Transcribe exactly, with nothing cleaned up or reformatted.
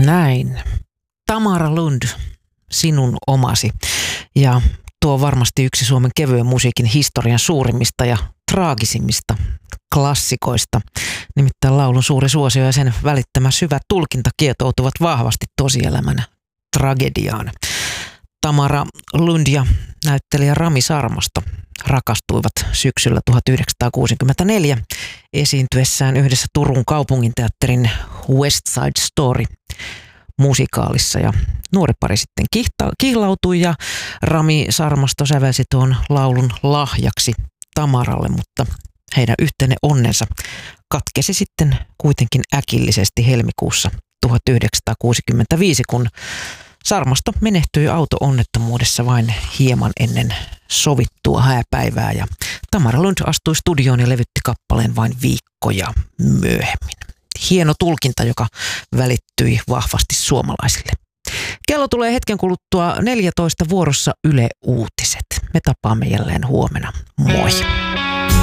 Näin. Tamara Lund, sinun omasi. Ja tuo on varmasti yksi Suomen kevyen musiikin historian suurimmista ja traagisimmista klassikoista. Nimittäin laulun suuri suosio ja sen välittämä syvä tulkinta kietoutuvat vahvasti tosielämän tragediaan. Tamara Lund ja näyttelijä Rami Sarmasto rakastuivat syksyllä tuhatyhdeksänsataakuusikymmentäneljä esiintyessään yhdessä Turun kaupunginteatterin West Side Story musikaalissa, ja nuori pari sitten kihta, kihlautui ja Rami Sarmasto sävelsi tuon laulun lahjaksi Tamaralle, mutta heidän yhteinen onnensa katkesi sitten kuitenkin äkillisesti helmikuussa tuhatyhdeksänsataakuusikymmentäviisi, kun Sarmasto menehtyi auto-onnettomuudessa vain hieman ennen sovittua hääpäivää, ja Tamara Lund astui studioon ja levytti kappaleen vain viikkoja myöhemmin. Hieno tulkinta, joka välittyi vahvasti suomalaisille. Kello tulee hetken kuluttua neljätoista, vuorossa Yle Uutiset. Me tapaamme jälleen huomenna. Moi!